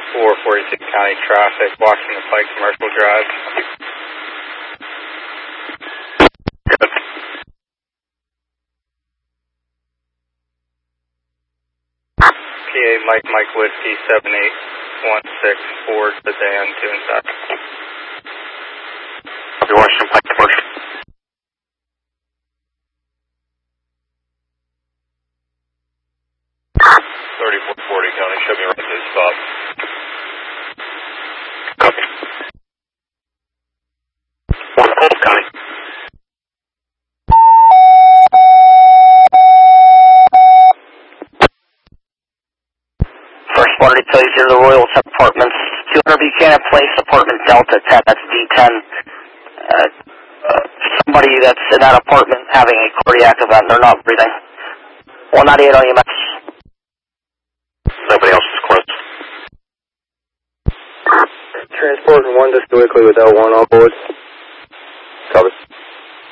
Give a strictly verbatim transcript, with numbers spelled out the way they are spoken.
four forty-six County traffic, Washington Pike Commercial Drive. Good. P A Mike Mike Whiskey seven eight one six Ford Sedan two and seven. Copy, Washington Pike Commercial. thirty-four forty County, show me right to the spot. Copy. One Pulse County. First water detail zero to the Royal Apartments, two hundred Buchanan Place, Apartment Delta ten, that's D ten. Uh, uh, somebody that's in that apartment having a cardiac event, they're not breathing. one ninety-eight on E M S. Nobody else is close. Transporting one just quickly with L one on board.